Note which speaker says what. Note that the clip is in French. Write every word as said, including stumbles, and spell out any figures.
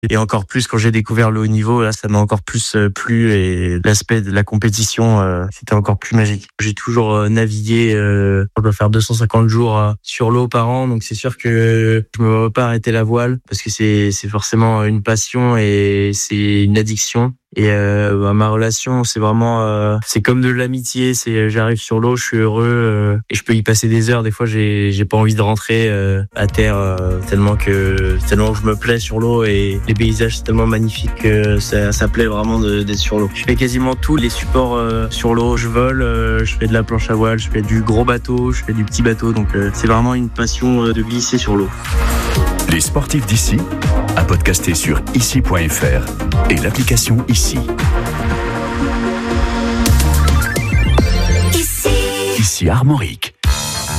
Speaker 1: Et encore plus quand j'ai découvert le haut niveau, là ça m'a encore plus euh, plu et l'aspect de la compétition, euh, c'était encore plus magique. J'ai toujours euh, navigué, euh, je dois faire deux cent cinquante jours euh, sur l'eau par an, donc c'est sûr que je me vois pas arrêter la voile parce que c'est c'est forcément une passion et c'est une addiction. Et euh, ma relation, c'est vraiment, euh, c'est comme de l'amitié. C'est, j'arrive sur l'eau, je suis heureux euh, et je peux y passer des heures. Des fois, j'ai, j'ai pas envie de rentrer euh, à terre euh, tellement que tellement que je me plais sur l'eau et les paysages c'est tellement magnifique que ça, ça plaît vraiment de, d'être sur l'eau. Je fais quasiment tous les supports euh, sur l'eau. Je vole, euh, je fais de la planche à voile, je fais du gros bateau, je fais du petit bateau. Donc euh, c'est vraiment une passion euh, de glisser sur l'eau.
Speaker 2: Les sportifs d'ici, à podcaster sur ici point f r et l'application Ici. Ici Armorique.